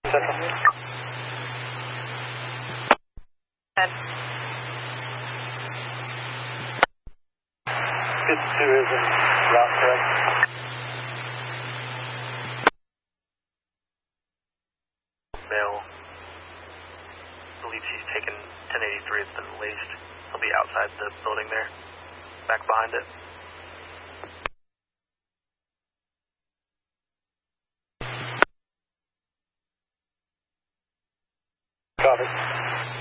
Central. And 52 is in route, correct? Male believes he's taken 1083 at the least. He'll be outside the building there, back behind it. Copy.